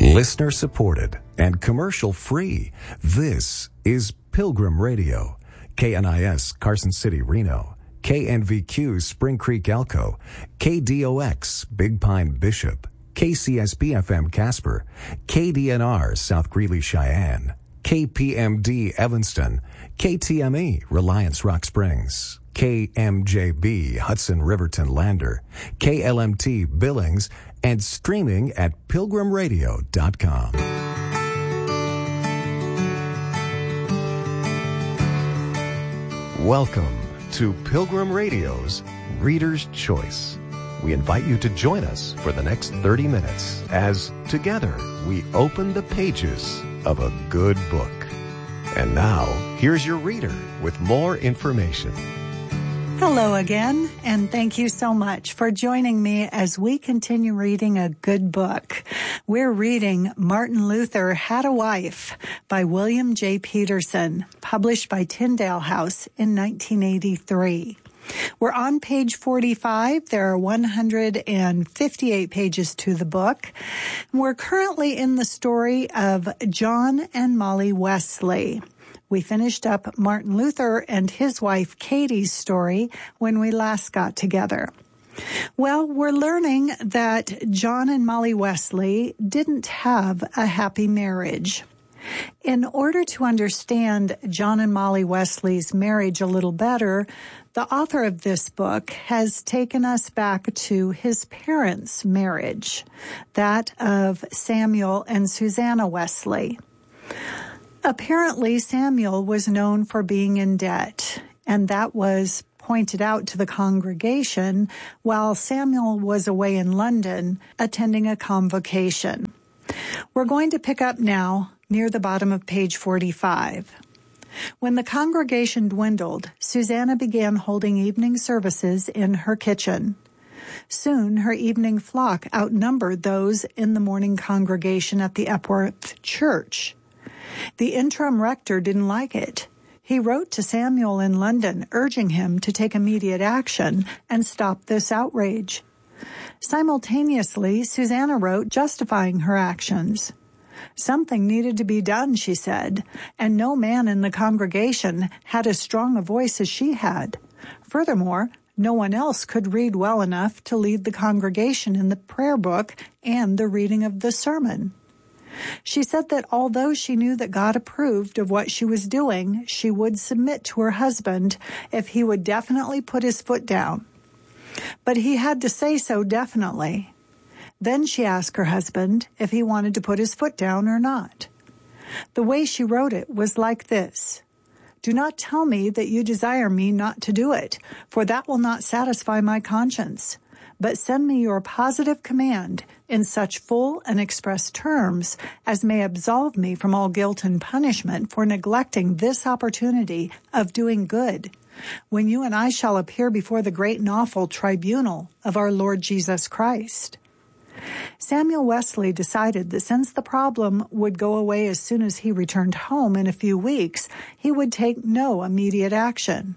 Listener supported and commercial free. This is Pilgrim Radio. KNIS Carson City, Reno. KNVQ Spring Creek, Elko. KDOX Big Pine, Bishop. KCSB FM Casper. KDNR South Greeley, Cheyenne. KPMD Evanston. KTME Reliance Rock Springs. KMJB Hudson Riverton Lander. KLMT Billings, and streaming at pilgrimradio.com. Welcome to Pilgrim Radio's Reader's Choice. We invite you to join us for the next 30 minutes as together we open the pages of a good book. And now, here's your reader with more information. Hello again, and thank you so much for joining me as we continue reading a good book. We're reading Martin Luther Had a Wife by William J. Peterson, published by Tyndale House in 1983. We're on page 45. There are 158 pages to the book. We're currently in the story of John and Molly Wesley. We finished up Martin Luther and his wife Katie's story when we last got together. Well, we're learning that John and Molly Wesley didn't have a happy marriage. In order to understand John and Molly Wesley's marriage a little better, the author of this book has taken us back to his parents' marriage, that of Samuel and Susanna Wesley. Apparently, Samuel was known for being in debt, and that was pointed out to the congregation while Samuel was away in London attending a convocation. We're going to pick up now near the bottom of page 45. When the congregation dwindled, Susanna began holding evening services in her kitchen. Soon, her evening flock outnumbered those in the morning congregation at the Epworth Church. The interim rector didn't like it. He wrote to Samuel in London, urging him to take immediate action and stop this outrage. Simultaneously, Susanna wrote justifying her actions. Something needed to be done, she said, and no man in the congregation had as strong a voice as she had. Furthermore, no one else could read well enough to lead the congregation in the prayer book and the reading of the sermon. She said that although she knew that God approved of what she was doing, she would submit to her husband if he would definitely put his foot down. But he had to say so definitely. Then she asked her husband if he wanted to put his foot down or not. The way she wrote it was like this: "Do not tell me that you desire me not to do it, for that will not satisfy my conscience. But send me your positive command in such full and express terms as may absolve me from all guilt and punishment for neglecting this opportunity of doing good, when you and I shall appear before the great and awful tribunal of our Lord Jesus Christ." Samuel Wesley decided that since the problem would go away as soon as he returned home in a few weeks, he would take no immediate action.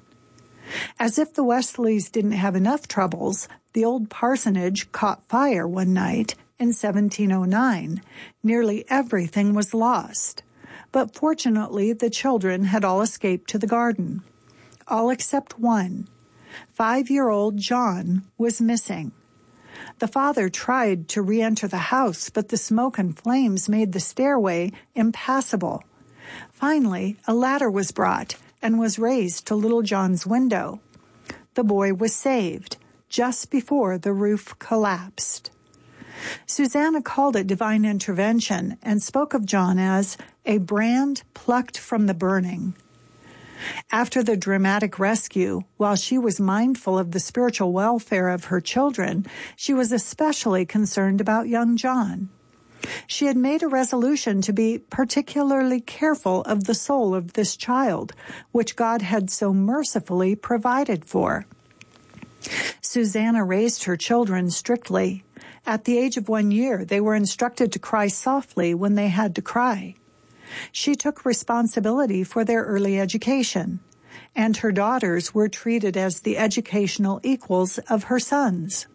As if the Wesleys didn't have enough troubles, the old parsonage caught fire one night in 1709. Nearly everything was lost. But fortunately, the children had all escaped to the garden. All except one. 5-year-old John was missing. The father tried to re-enter the house, but the smoke and flames made the stairway impassable. Finally, a ladder was brought and was raised to little John's window. The boy was saved just before the roof collapsed. Susanna called it divine intervention and spoke of John as a brand plucked from the burning. After the dramatic rescue, while she was mindful of the spiritual welfare of her children, she was especially concerned about young John. She had made a resolution to be particularly careful of the soul of this child, which God had so mercifully provided for. Susanna raised her children strictly. At the age of 1 year, they were instructed to cry softly when they had to cry. She took responsibility for their early education, and her daughters were treated as the educational equals of her sons.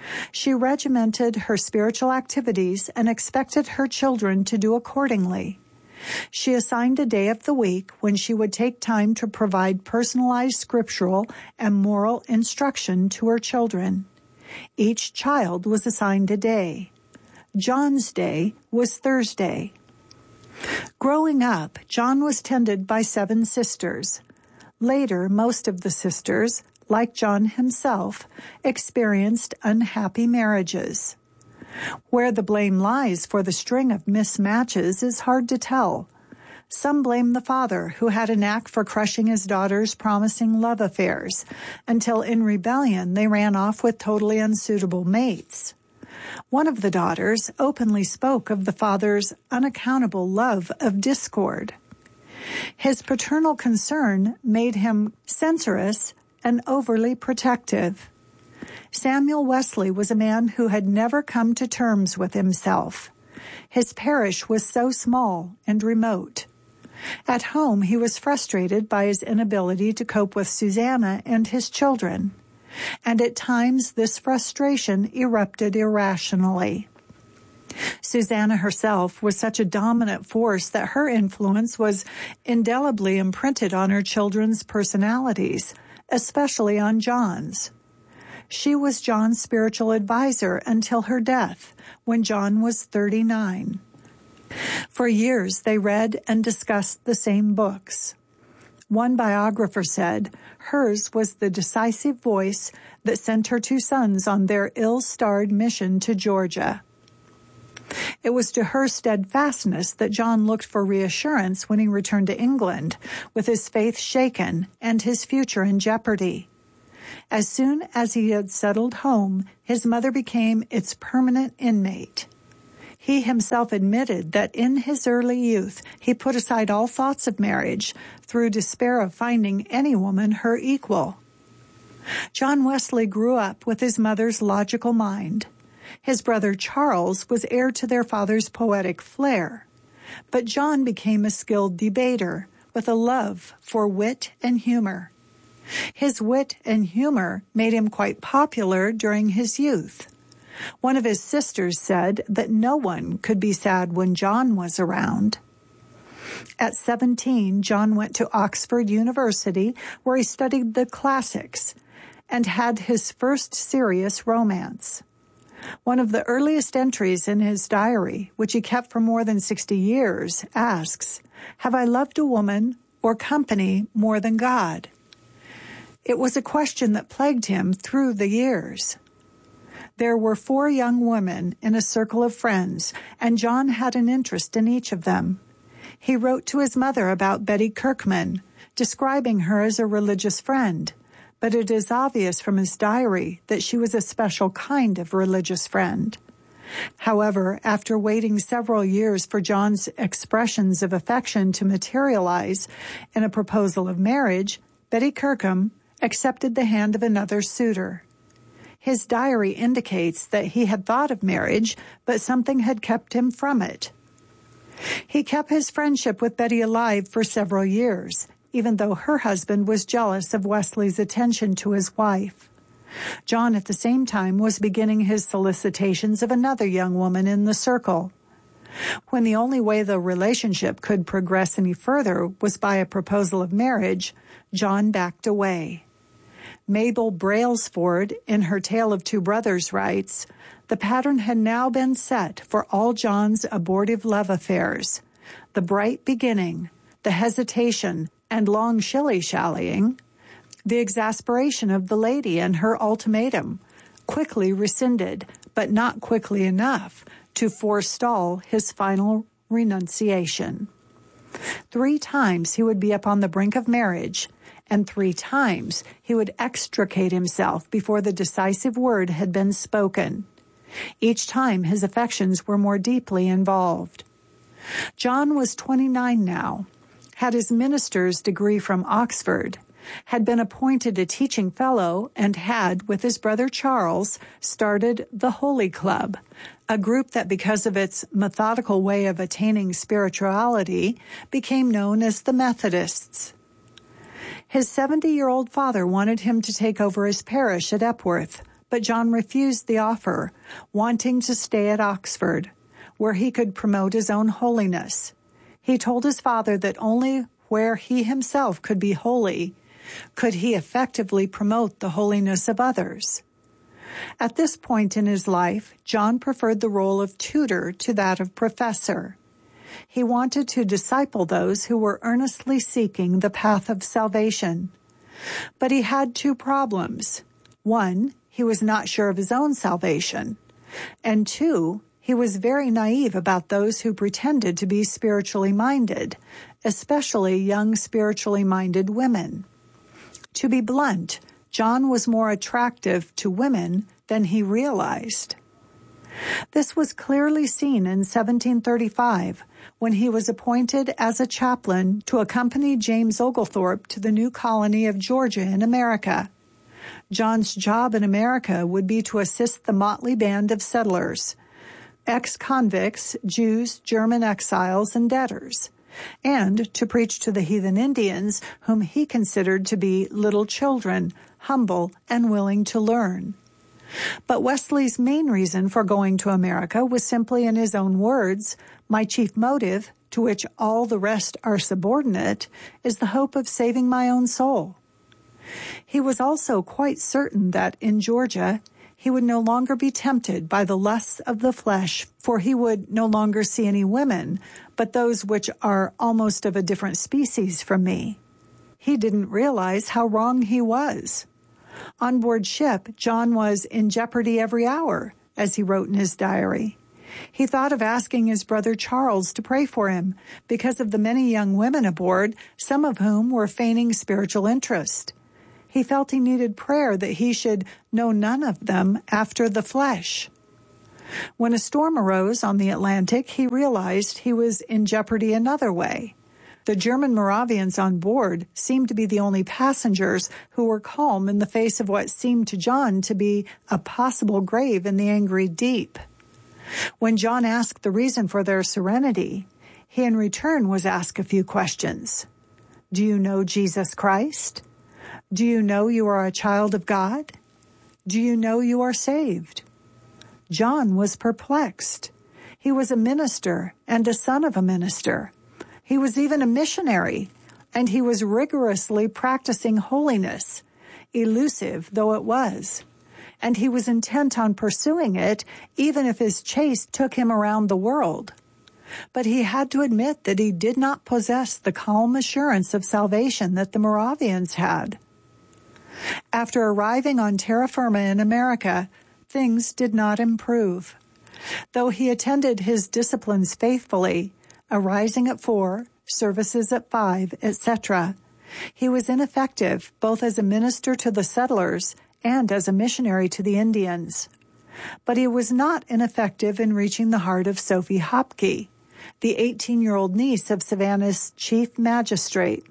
She regimented her spiritual activities and expected her children to do accordingly. She assigned a day of the week when she would take time to provide personalized scriptural and moral instruction to her children. Each child was assigned a day. John's day was Thursday. Growing up, John was tended by 7 sisters. Later, most of the sisters, like John himself, experienced unhappy marriages. Where the blame lies for the string of mismatches is hard to tell. Some blame the father, who had a knack for crushing his daughter's promising love affairs, until in rebellion they ran off with totally unsuitable mates. One of the daughters openly spoke of the father's unaccountable love of discord. His paternal concern made him censorious and overly protective. Samuel Wesley was a man who had never come to terms with himself. His parish was so small and remote. At home, he was frustrated by his inability to cope with Susanna and his children, and at times this frustration erupted irrationally. Susanna herself was such a dominant force that her influence was indelibly imprinted on her children's personalities, especially on John's. She was John's spiritual advisor until her death, when John was 39. For years, they read and discussed the same books. One biographer said hers was the decisive voice that sent her 2 sons on their ill-starred mission to Georgia. It was to her steadfastness that John looked for reassurance when he returned to England, with his faith shaken and his future in jeopardy. As soon as he had settled home, his mother became its permanent inmate. He himself admitted that in his early youth he put aside all thoughts of marriage through despair of finding any woman her equal. John Wesley grew up with his mother's logical mind. His brother Charles was heir to their father's poetic flair, but John became a skilled debater with a love for wit and humor. His wit and humor made him quite popular during his youth. One of his sisters said that no one could be sad when John was around. At 17, John went to Oxford University, where he studied the classics and had his first serious romance. One of the earliest entries in his diary, which he kept for more than 60 years, asks, "Have I loved a woman or company more than God?" It was a question that plagued him through the years. There were 4 young women in a circle of friends, and John had an interest in each of them. He wrote to his mother about Betty Kirkman, describing her as a religious friend, but it is obvious from his diary that she was a special kind of religious friend. However, after waiting several years for John's expressions of affection to materialize in a proposal of marriage, Betty Kirkham accepted the hand of another suitor. His diary indicates that he had thought of marriage, but something had kept him from it. He kept his friendship with Betty alive for several years, even though her husband was jealous of Wesley's attention to his wife. John, at the same time, was beginning his solicitations of another young woman in the circle. When the only way the relationship could progress any further was by a proposal of marriage, John backed away. Mabel Brailsford, in her Tale of Two Brothers, writes, "The pattern had now been set for all John's abortive love affairs. The bright beginning, the hesitation and long shilly-shallying, the exasperation of the lady and her ultimatum, quickly rescinded, but not quickly enough to forestall his final renunciation. 3 times he would be upon the brink of marriage, and 3 times he would extricate himself before the decisive word had been spoken. Each time his affections were more deeply involved." John was 29 now, had his minister's degree from Oxford, had been appointed a teaching fellow, and had, with his brother Charles, started the Holy Club, a group that, because of its methodical way of attaining spirituality, became known as the Methodists. His 70-year-old father wanted him to take over his parish at Epworth, but but John refused the offer, wanting to stay at Oxford, where he could promote his own holiness. He told his father that only where he himself could be holy could he effectively promote the holiness of others. At this point in his life, John preferred the role of tutor to that of professor. He wanted to disciple those who were earnestly seeking the path of salvation. But he had two problems. One, he was not sure of his own salvation. And two, he was very naive about those who pretended to be spiritually minded, especially young spiritually minded women. To be blunt, John was more attractive to women than he realized. This was clearly seen in 1735, when he was appointed as a chaplain to accompany James Oglethorpe to the new colony of Georgia in America. John's job in America would be to assist the motley band of settlers, ex-convicts, Jews, German exiles, and debtors, and to preach to the heathen Indians, whom he considered to be little children, humble and willing to learn. But Wesley's main reason for going to America was simply, in his own words, "My chief motive, to which all the rest are subordinate, is the hope of saving my own soul." He was also quite certain that in Georgia he would no longer be tempted by the lusts of the flesh, for he would no longer see any women, but those which are almost of a different species from me. He didn't realize how wrong he was. On board ship, John was in jeopardy every hour, as he wrote in his diary. He thought of asking his brother Charles to pray for him because of the many young women aboard, some of whom were feigning spiritual interest. He felt he needed prayer that he should know none of them after the flesh. When a storm arose on the Atlantic, he realized he was in jeopardy another way. The German Moravians on board seemed to be the only passengers who were calm in the face of what seemed to John to be a possible grave in the angry deep. When John asked the reason for their serenity, he in return was asked a few questions. Do you know Jesus Christ? Do you know you are a child of God? Do you know you are saved? John was perplexed. He was a minister and a son of a minister. He was even a missionary, and he was rigorously practicing holiness, elusive though it was. And he was intent on pursuing it, even if his chase took him around the world. But he had to admit that he did not possess the calm assurance of salvation that the Moravians had. After arriving on terra firma in America, things did not improve. Though he attended his disciplines faithfully, arising at 4, services at 5, etc., he was ineffective both as a minister to the settlers and as a missionary to the Indians. But he was not ineffective in reaching the heart of Sophie Hopke, the 18-year-old niece of Savannah's chief magistrate.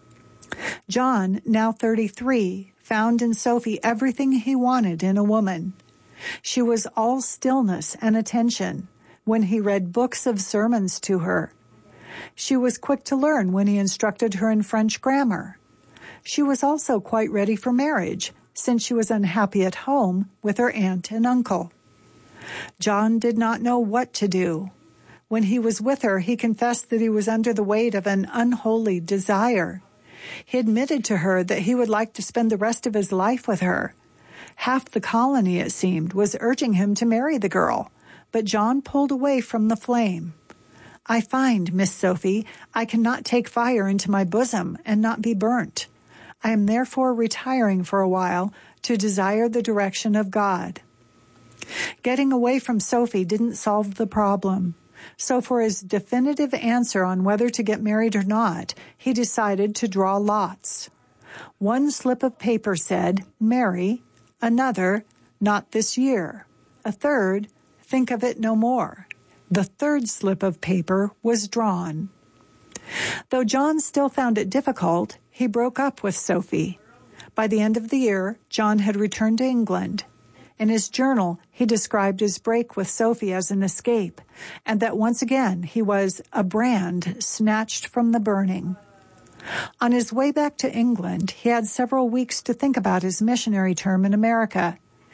John, now 33, found in Sophie everything he wanted in a woman. She was all stillness and attention when he read books of sermons to her. She was quick to learn when he instructed her in French grammar. She was also quite ready for marriage, since she was unhappy at home with her aunt and uncle. John did not know what to do. When he was with her, he confessed that he was under the weight of an unholy desire. He admitted to her that he would like to spend the rest of his life with her. Half the colony, it seemed, was urging him to marry the girl, but John pulled away from the flame. "I find, Miss Sophie, I cannot take fire into my bosom and not be burnt. I am therefore retiring for a while to desire the direction of God." Getting away from Sophie didn't solve the problem. So for his definitive answer on whether to get married or not, he decided to draw lots. One slip of paper said, "Marry," another, "Not this year," a third, "Think of it no more." The third slip of paper was drawn. Though John still found it difficult, he broke up with Sophie. By the end of the year, John had returned to England. In his journal, he described his break with Sophie as an escape, and that once again he was a brand snatched from the burning. On his way back to England, he had several weeks to think about his missionary term in America.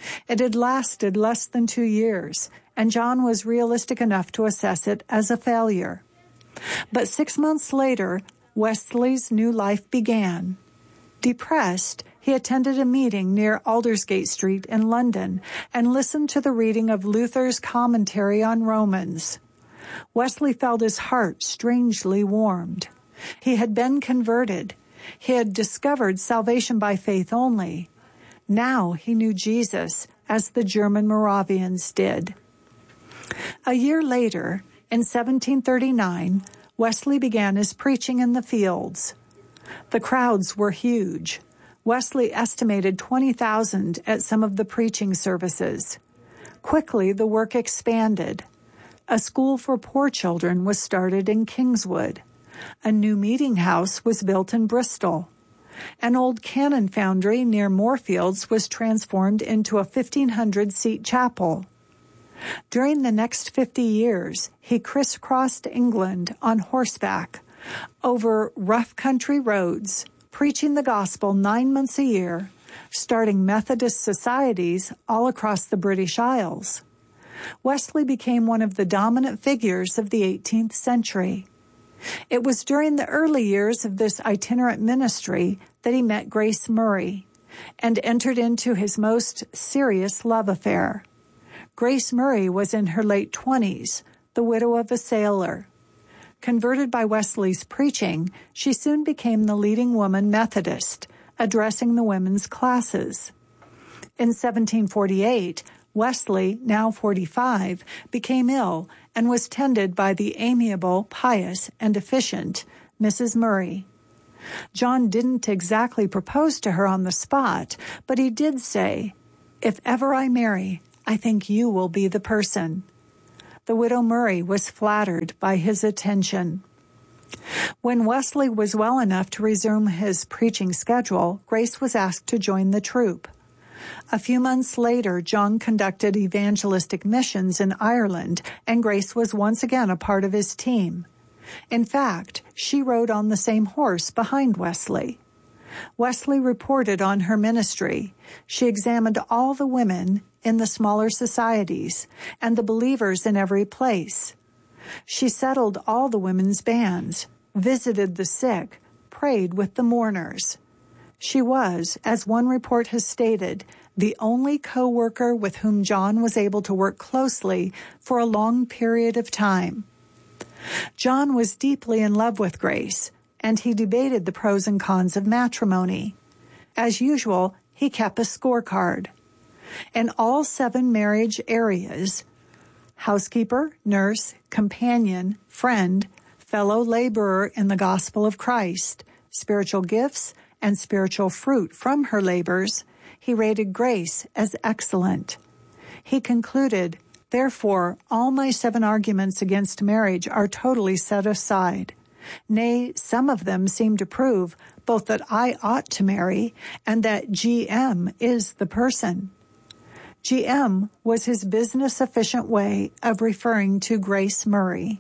It had lasted less than 2 years, and John was realistic enough to assess it as a failure. But 6 months later, Wesley's new life began. Depressed, he attended a meeting near Aldersgate Street in London and listened to the reading of Luther's commentary on Romans. Wesley felt his heart strangely warmed. He had been converted. He had discovered salvation by faith only. Now he knew Jesus as the German Moravians did. A year later, in 1739, Wesley began his preaching in the fields. The crowds were huge. Wesley estimated 20,000 at some of the preaching services. Quickly, the work expanded. A school for poor children was started in Kingswood. A new meeting house was built in Bristol. An old cannon foundry near Moorfields was transformed into a 1,500-seat chapel. During the next 50 years, he crisscrossed England on horseback, over rough country roads, preaching the gospel 9 months a year, starting Methodist societies all across the British Isles. Wesley became one of the dominant figures of the 18th century. It was during the early years of this itinerant ministry that he met Grace Murray and entered into his most serious love affair. Grace Murray was in her late 20s, the widow of a sailor. Converted by Wesley's preaching, she soon became the leading woman Methodist, addressing the women's classes. In 1748, Wesley, now 45, became ill and was tended by the amiable, pious, and efficient Mrs. Murray. John didn't exactly propose to her on the spot, but he did say, "If ever I marry, I think you will be the person." The widow Murray was flattered by his attention. When Wesley was well enough to resume his preaching schedule, Grace was asked to join the troupe. A few months later, John conducted evangelistic missions in Ireland, and Grace was once again a part of his team. In fact, she rode on the same horse behind Wesley. Wesley reported on her ministry. She examined all the women in the smaller societies and the believers in every place. She settled all the women's bands, visited the sick, prayed with the mourners. She was, as one report has stated, the only co-worker with whom John was able to work closely for a long period of time. John was deeply in love with Grace, and he debated the pros and cons of matrimony. As usual, he kept a scorecard. In all 7 marriage areas, housekeeper, nurse, companion, friend, fellow laborer in the gospel of Christ, spiritual gifts, and spiritual fruit from her labors, he rated Grace as excellent. He concluded, "Therefore, all my 7 arguments against marriage are totally set aside. Nay, some of them seem to prove both that I ought to marry and that GM is the person." GM was his business-efficient way of referring to Grace Murray.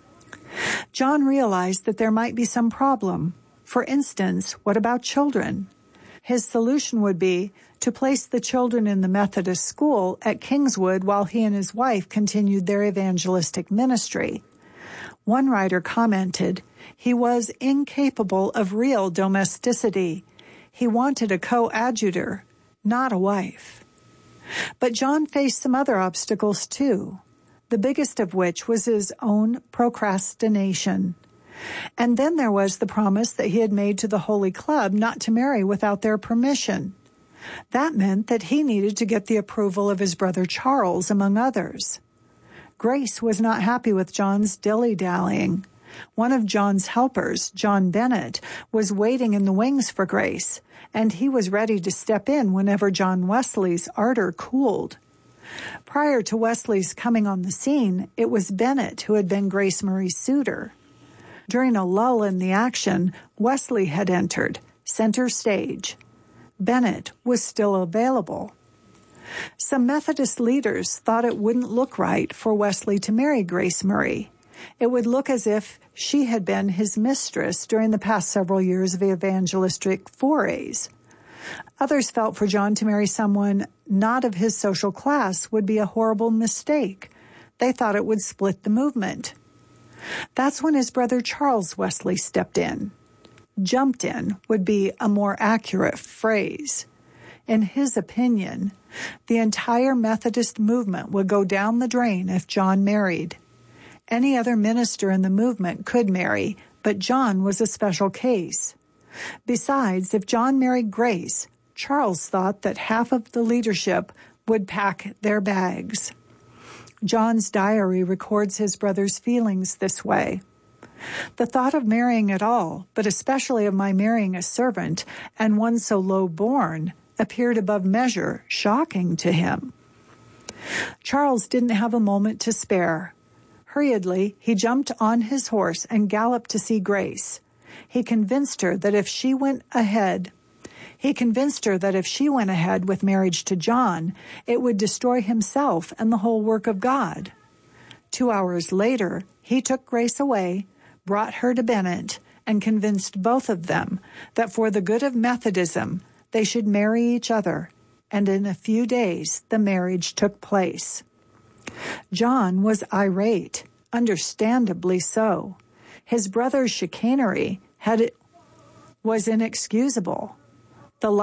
John realized that there might be some problem. For instance, what about children? His solution would be to place the children in the Methodist school at Kingswood while he and his wife continued their evangelistic ministry. One writer commented, "He was incapable of real domesticity. He wanted a coadjutor, not a wife." But John faced some other obstacles too, the biggest of which was his own procrastination. And then there was the promise that he had made to the Holy Club not to marry without their permission. That meant that he needed to get the approval of his brother Charles, among others. Grace was not happy with John's dilly-dallying. One of John's helpers, John Bennett, was waiting in the wings for Grace, and he was ready to step in whenever John Wesley's ardor cooled. Prior to Wesley's coming on the scene, it was Bennett who had been Grace Murray's suitor. During a lull in the action, Wesley had entered, center stage. Bennett was still available. Some Methodist leaders thought it wouldn't look right for Wesley to marry Grace Murray. It would look as if she had been his mistress during the past several years of evangelistic forays. Others felt for John to marry someone not of his social class would be a horrible mistake. They thought it would split the movement. That's when his brother Charles Wesley stepped in. Jumped in would be a more accurate phrase. In his opinion, the entire Methodist movement would go down the drain if John married. Any other minister in the movement could marry, but John was a special case. Besides, if John married Grace, Charles thought that half of the leadership would pack their bags. John's diary records his brother's feelings this way. The thought of marrying at all, but especially of my marrying a servant, and one so low-born, appeared above measure shocking to him. Charles didn't have a moment to spare. Hurriedly, he jumped on his horse and galloped to see Grace. He convinced her that if she went ahead with marriage to John, it would destroy himself and the whole work of God. 2 hours later, he took Grace away, brought her to Bennett, and convinced both of them that for the good of Methodism, they should marry each other, and in a few days the marriage took place. John was irate, understandably so. His brother's chicanery was inexcusable.